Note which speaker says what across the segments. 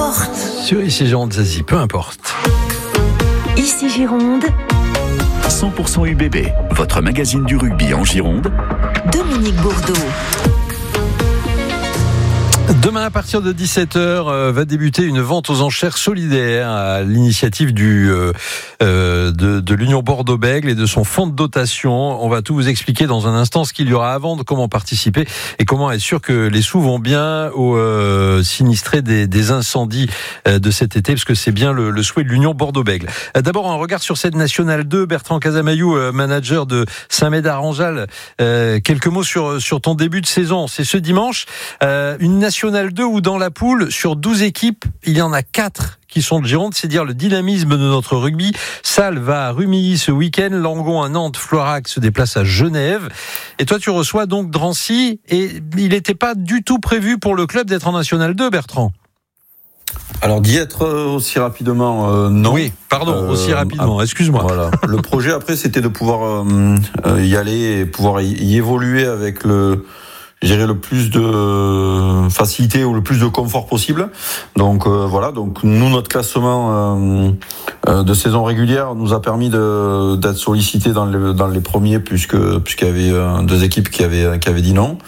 Speaker 1: importe.
Speaker 2: Sur Ici Gironde, Zazie, peu importe.
Speaker 1: Ici Gironde,
Speaker 3: 100% UBB, votre magazine du rugby en Gironde.
Speaker 1: Dominique Bourdeau.
Speaker 2: Demain, à partir de 17h, va débuter une vente aux enchères solidaire à l'initiative de l'Union Bordeaux-Bègles et de son fonds de dotation. On va tout vous expliquer dans un instant ce qu'il y aura à vendre, comment participer et comment être sûr que les sous vont bien aux sinistrés des incendies de cet été, parce que c'est bien le souhait de l'Union Bordeaux-Bègles. D'abord, un regard sur cette Nationale 2. Bertrand Casamayou, manager de Saint-Médard-en-Jalles. Quelques mots sur ton début de saison. C'est ce dimanche. Une Nationale 2 où dans la poule, sur 12 équipes, il y en a 4 qui sont de Gironde, c'est dire le dynamisme de notre rugby. Salles va à Rumilly ce week-end, Langon à Nantes, Floirac se déplace à Genève. Et toi, tu reçois donc Drancy, et il n'était pas du tout prévu pour le club d'être en Nationale 2, Bertrand.
Speaker 4: Alors d'y être aussi rapidement, non.
Speaker 2: Oui, pardon, aussi rapidement, excuse-moi.
Speaker 4: Voilà. Le projet après, c'était de pouvoir y aller et pouvoir y évoluer avec le plus de facilité ou le plus de confort possible. Donc voilà, donc nous, notre classement de saison régulière nous a permis d'être sollicités dans les premiers, puisqu'il y avait 2 équipes qui avaient dit non.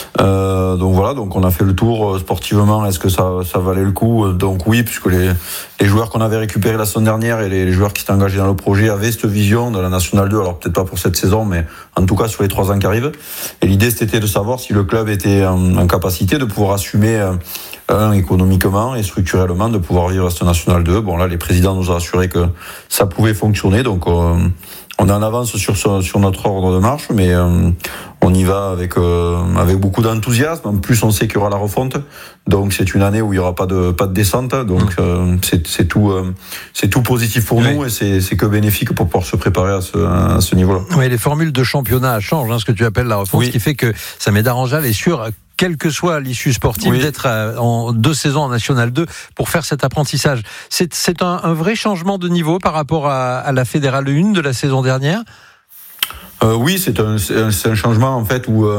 Speaker 4: Donc voilà, donc on a fait le tour sportivement. Est-ce que ça valait le coup? Donc oui, puisque les joueurs qu'on avait récupérés la semaine dernière et les joueurs qui s'étaient engagés dans le projet avaient cette vision de la Nationale 2, alors peut-être pas pour cette saison, mais en tout cas sur les 3 ans qui arrivent. Et l'idée, c'était de savoir si le club était en capacité de pouvoir assumer économiquement et structurellement de pouvoir vivre cette Nationale 2. Bon là, les présidents nous ont assuré que ça pouvait fonctionner, donc on est en avance sur notre ordre de marche, mais on y va avec beaucoup d'enthousiasme. En plus, on sait qu'il y aura la refonte, donc c'est une année où il y aura pas de descente, donc c'est tout positif pour nous, et c'est que bénéfique pour pouvoir se préparer à ce niveau-là.
Speaker 2: Oui, les formules de championnat changent, ce que tu appelles la refonte, ce qui fait que Saint-Médard-en-Jalles est sûr, quelle que soit l'issue sportive, d'être en 2 saisons en Nationale 2 pour faire cet apprentissage. C'est un vrai changement de niveau par rapport à la Fédérale 1 de la saison dernière.
Speaker 4: Oui, c'est un changement en fait où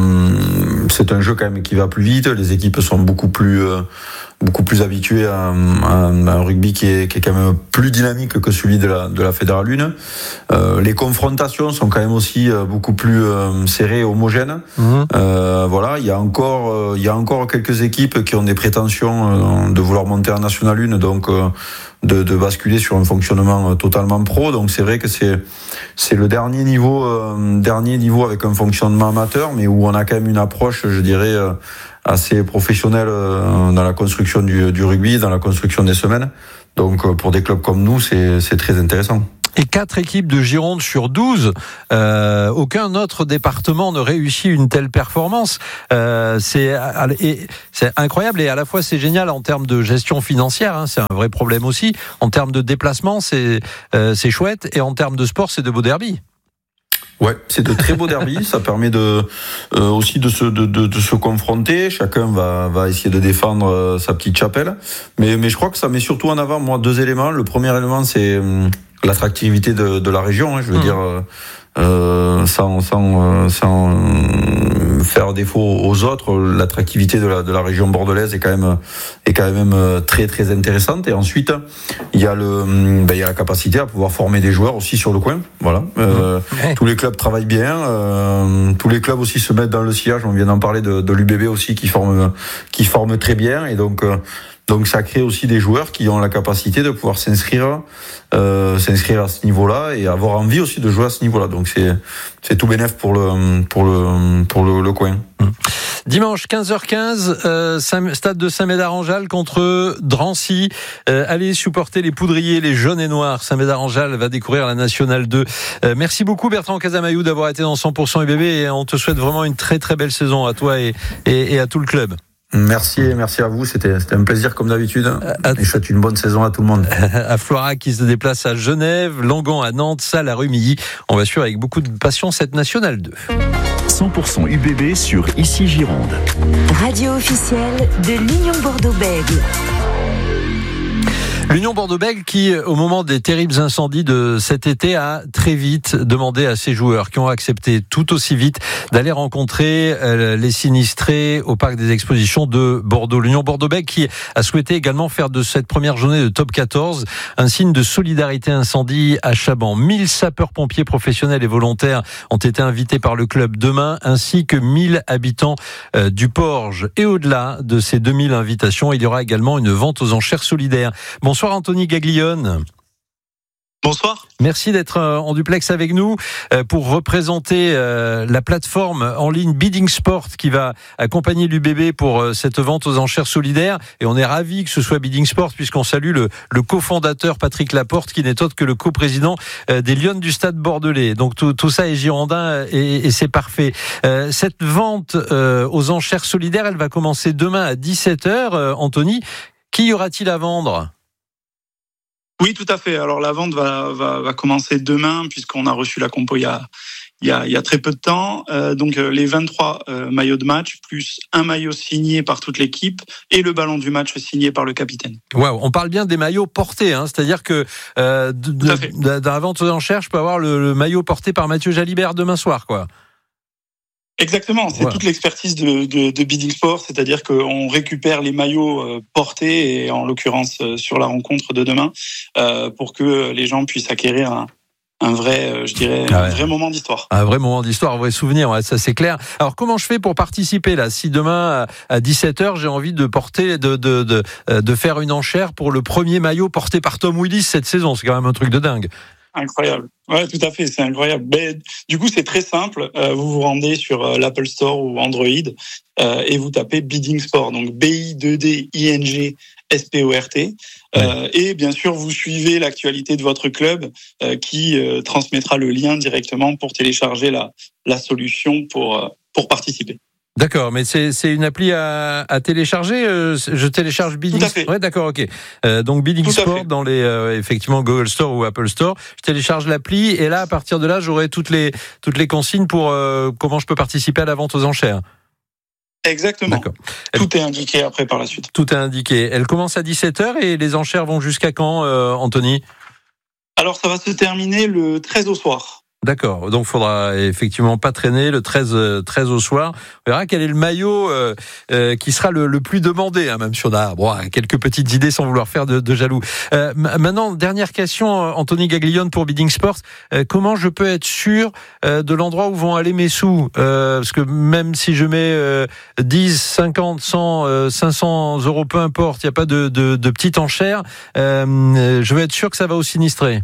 Speaker 4: c'est un jeu quand même qui va plus vite. Les équipes sont beaucoup plus habituées à un rugby qui est quand même plus dynamique que celui de la Fédérale 1. Les confrontations sont quand même aussi beaucoup plus serrées et homogènes. Voilà, il y a encore quelques équipes qui ont des prétentions de vouloir monter en Nationale 1, donc de basculer sur un fonctionnement totalement pro. Donc c'est vrai que c'est le dernier niveau avec un fonctionnement amateur, mais où on a quand même une approche, je dirais, assez professionnelle dans la construction du rugby, dans la construction des semaines. Donc pour des clubs comme nous, c'est très intéressant.
Speaker 2: Et 4 équipes de Gironde sur 12, aucun autre département ne réussit une telle performance. C'est incroyable, et à la fois c'est génial en termes de gestion financière, c'est un vrai problème aussi. En termes de déplacement, c'est chouette, et en termes de sport, c'est de beaux derbies.
Speaker 4: Ouais, c'est de très beaux derbies. Ça permet aussi de se confronter. Chacun va essayer de défendre sa petite chapelle. Mais je crois que ça met surtout en avant, moi, 2 éléments. Le premier élément, c'est l'attractivité de la région. Je veux dire, sans faire défaut aux autres, l'attractivité de la région bordelaise est quand même très très intéressante. Et ensuite, il y a la capacité à pouvoir former des joueurs aussi sur le coin. Voilà. Tous les clubs travaillent bien. Tous les clubs aussi se mettent dans le sillage. On vient d'en parler de l'UBB aussi qui forme très bien. Et donc ça crée aussi des joueurs qui ont la capacité de pouvoir s'inscrire à ce niveau-là et avoir envie aussi de jouer à ce niveau-là. Donc c'est tout bénef pour le coin.
Speaker 2: Dimanche 15h15, stade de Saint-Médard-en-Jalles contre Drancy. Allez supporter les poudriers, les jaunes et noirs. Saint-Médard-en-Jalles va découvrir la Nationale 2. Merci beaucoup Bertrand Casamayou d'avoir été dans 100% UBB, et on te souhaite vraiment une très très belle saison à toi et à tout le club.
Speaker 4: Merci à vous, c'était un plaisir comme d'habitude, et je souhaite une bonne saison à tout le monde.
Speaker 2: À Floirac qui se déplace à Genève, Langon à Nantes, Salles à Rumilly. On va suivre avec beaucoup de passion cette Nationale 2.
Speaker 3: 100% UBB sur Ici Gironde.
Speaker 1: Radio officielle de l'Union Bordeaux-Bègles.
Speaker 2: L'Union Bordeaux-Bègles qui, au moment des terribles incendies de cet été, a très vite demandé à ses joueurs qui ont accepté tout aussi vite d'aller rencontrer les sinistrés au parc des expositions de Bordeaux. L'Union Bordeaux-Bègles qui a souhaité également faire de cette première journée de top 14 un signe de solidarité incendie à Chaban. 1000 sapeurs-pompiers professionnels et volontaires ont été invités par le club demain, ainsi que 1000 habitants du Porge. Et au-delà de ces 2000 invitations, il y aura également une vente aux enchères solidaires. Bonsoir Anthony Gaglione.
Speaker 5: Bonsoir.
Speaker 2: Merci d'être en duplex avec nous pour représenter la plateforme en ligne Bidding Sport qui va accompagner l'UBB pour cette vente aux enchères solidaires. Et on est ravis que ce soit Bidding Sport puisqu'on salue le cofondateur Patrick Laporte qui n'est autre que le coprésident des Lions du Stade Bordelais. Donc tout ça est girondin et c'est parfait. Cette vente aux enchères solidaires, elle va commencer demain à 17h. Anthony, qui y aura-t-il à vendre ?
Speaker 5: Oui, tout à fait. Alors la vente va commencer demain puisqu'on a reçu la compo il y a très peu de temps. Donc les 23 maillots de match plus un maillot signé par toute l'équipe et le ballon du match signé par le capitaine.
Speaker 2: Wow, on parle bien des maillots portés, hein, c'est-à-dire que dans la vente aux enchères, je peux avoir le maillot porté par Mathieu Jalibert demain soir, quoi.
Speaker 5: Exactement, c'est toute l'expertise de Bidding Sport, c'est-à-dire qu'on récupère les maillots portés et en l'occurrence sur la rencontre de demain pour que les gens puissent acquérir un vrai, je dirais, un vrai moment d'histoire.
Speaker 2: Un vrai moment d'histoire, un vrai souvenir, ouais, ça c'est clair. Alors comment je fais pour participer là ? Si demain à 17h j'ai envie de porter, de faire une enchère pour le premier maillot porté par Tom Willis cette saison, c'est quand même un truc de dingue.
Speaker 5: Incroyable. Ouais, tout à fait, c'est incroyable. Mais, du coup, c'est très simple. Vous vous rendez sur l'Apple Store ou Android et vous tapez Bidding Sport, donc BI2DING SPORT. Et bien sûr, vous suivez l'actualité de votre club qui transmettra le lien directement pour télécharger la solution pour participer.
Speaker 2: D'accord, mais c'est une appli à télécharger. Je télécharge Bidding.
Speaker 5: Tout à fait.
Speaker 2: Ouais, d'accord, ok. Donc Bidding Sport dans les effectivement Google Store ou Apple Store. Je télécharge l'appli et là, à partir de là, j'aurai toutes les consignes pour comment je peux participer à la vente aux enchères.
Speaker 5: Exactement.
Speaker 2: D'accord.
Speaker 5: Tout est indiqué après par la suite.
Speaker 2: Tout est indiqué. Elle commence à 17h et les enchères vont jusqu'à quand, Anthony ?
Speaker 5: Alors, ça va se terminer le 13 au soir.
Speaker 2: D'accord, donc il faudra effectivement pas traîner le 13 au soir. On verra quel est le maillot qui sera le plus demandé, hein, même si on a quelques petites idées sans vouloir faire de jaloux. Maintenant, dernière question, Anthony Gaglione pour Bidding Sport. Comment je peux être sûr de l'endroit où vont aller mes sous ? Parce que même si je mets 10, 50, 100, 500 euros, peu importe, il n'y a pas de petite enchère, je veux être sûr que ça va au sinistré.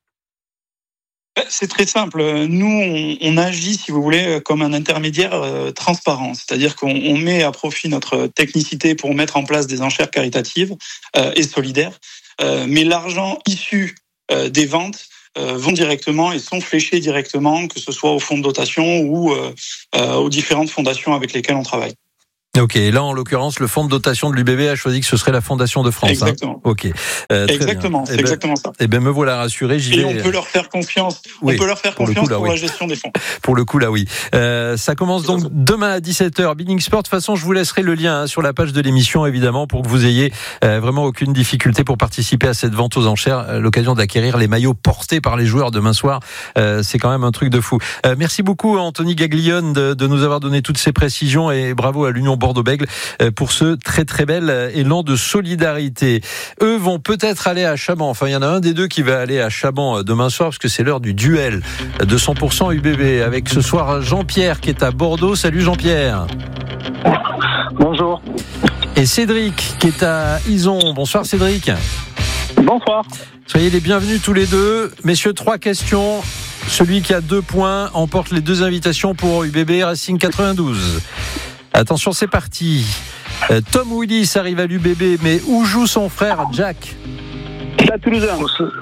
Speaker 5: C'est très simple. Nous, on agit, si vous voulez, comme un intermédiaire transparent. C'est-à-dire qu'on met à profit notre technicité pour mettre en place des enchères caritatives et solidaires. Mais l'argent issu des ventes vont directement et sont fléchés directement, que ce soit au fonds de dotation ou aux différentes fondations avec lesquelles on travaille.
Speaker 2: Ok, là en l'occurrence, le fonds de dotation de l'UBB a choisi que ce serait la Fondation de France.
Speaker 5: Exactement.
Speaker 2: Hein. Ok.
Speaker 5: Exactement, c'est exactement ça.
Speaker 2: Eh ben me voilà rassuré, j'y vais.
Speaker 5: Et on peut leur faire confiance.
Speaker 2: Oui,
Speaker 5: on peut leur faire confiance pour la gestion des fonds.
Speaker 2: Pour le coup, là, oui. Ça commence donc demain à 17h. Bidding Sport. De toute façon, je vous laisserai le lien sur la page de l'émission, évidemment, pour que vous ayez vraiment aucune difficulté pour participer à cette vente aux enchères. L'occasion d'acquérir les maillots portés par les joueurs demain soir. C'est quand même un truc de fou. Merci beaucoup, Anthony Gaglione, de nous avoir donné toutes ces précisions et bravo à l'Union Bordeaux-Bègles pour ce très très bel élan de solidarité. Eux vont peut-être aller à Chaban. Enfin, il y en a un des deux qui va aller à Chaban demain soir parce que c'est l'heure du duel de 100% UBB avec ce soir Jean-Pierre qui est à Bordeaux. Salut Jean-Pierre.
Speaker 6: Bonjour.
Speaker 2: Et Cédric qui est à Ison. Bonsoir Cédric.
Speaker 6: Bonsoir.
Speaker 2: Soyez les bienvenus tous les deux. Messieurs, 3 questions. Celui qui a 2 points emporte les 2 invitations pour UBB Racing 92. Attention, c'est parti. Tom Willis arrive à l'UBB, mais où joue son frère Jack ?
Speaker 6: À Toulousain.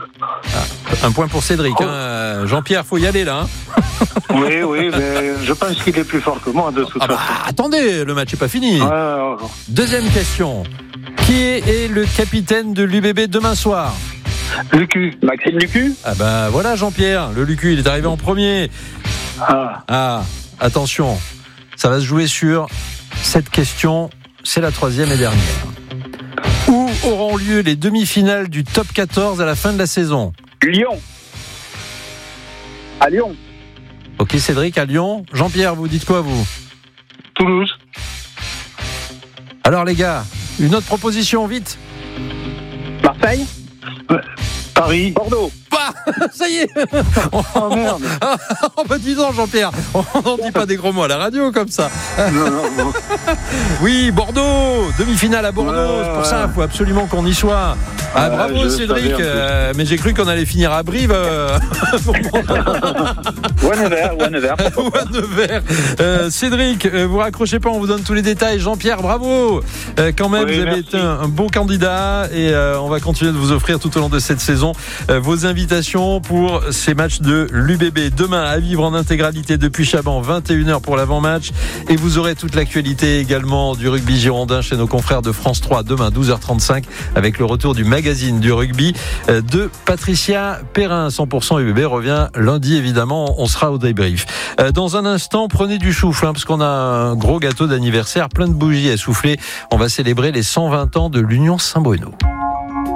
Speaker 2: Un point pour Cédric. Hein. Jean-Pierre, faut y aller là. Hein.
Speaker 6: Oui, mais je pense qu'il est plus fort que moi de toute façon.
Speaker 2: Attendez, le match n'est pas fini. Deuxième question. Qui est le capitaine de l'UBB demain soir ?
Speaker 6: Lucu. Maxime Lucu.
Speaker 2: Ah bah voilà Jean-Pierre, le Lucu, il est arrivé en premier. Attention, ça va se jouer sur cette question, c'est la 3e et dernière. Où auront lieu les demi-finales du top 14 à la fin de la saison?
Speaker 6: Lyon. À Lyon.
Speaker 2: Ok, Cédric, à Lyon. Jean-Pierre, vous dites quoi, vous?
Speaker 6: Toulouse.
Speaker 2: Alors, les gars, une autre proposition, vite.
Speaker 6: Marseille.
Speaker 7: Paris.
Speaker 6: Bordeaux.
Speaker 2: Ça y est.
Speaker 6: Oh merde.
Speaker 2: Oh, bah dis donc, Jean-Pierre, on n'en dit pas des gros mots à la radio comme ça.
Speaker 6: Non.
Speaker 2: Oui, Bordeaux, demi-finale à Bordeaux. C'est pour ça, il faut absolument qu'on y soit. Ah, bravo, Cédric. Mais j'ai cru qu'on allait finir à Brive.
Speaker 6: Ou à Nevers.
Speaker 2: Ou à Nevers. Cédric, vous raccrochez pas, on vous donne tous les détails. Jean-Pierre, bravo. Quand même,
Speaker 6: Oui,
Speaker 2: vous avez été un beau candidat et on va continuer de vous offrir tout au long de cette saison vos invitations pour ces matchs de l'UBB. Demain, à vivre en intégralité depuis Chaban, 21h pour l'avant-match. Et vous aurez toute l'actualité également du rugby girondin chez nos confrères de France 3 demain 12h35 avec le retour du magazine du rugby de Patricia Perrin. 100% UBB revient lundi, évidemment. On sera au débrief. Dans un instant, prenez du souffle, parce qu'on a un gros gâteau d'anniversaire, plein de bougies à souffler. On va célébrer les 120 ans de l'Union Saint-Bruno.